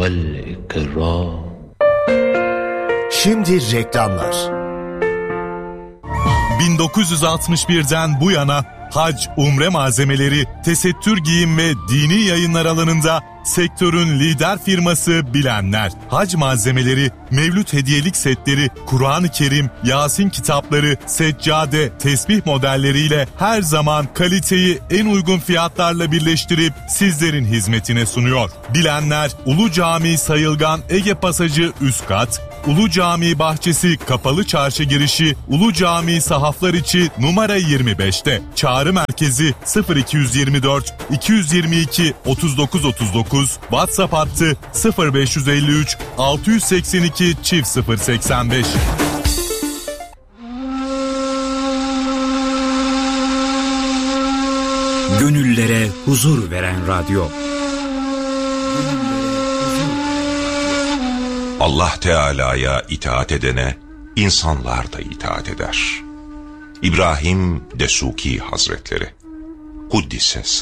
والإكرام. Şimdi reklamlar. 1961'den bu yana hac, umre malzemeleri, tesettür giyim ve dini yayınlar alanında sektörün lider firması Bilenler. Hac malzemeleri, mevlüt hediyelik setleri, Kur'an-ı Kerim, Yasin kitapları, seccade, tesbih modelleriyle her zaman kaliteyi en uygun fiyatlarla birleştirip sizlerin hizmetine sunuyor. Bilenler, Ulu Cami Sayılgan Ege Pasajı üst kat, Ulu Cami Bahçesi Kapalı Çarşı girişi, Ulu Cami Sahaflar içi numara 25'te. Çağrı merkezi 0224 222 3939, WhatsApp hattı 0553 682 085. Gönüllere huzur veren radyo. Allah Teala'ya itaat edene insanlar da itaat eder. İbrahim Desuki Hazretleri Kuddise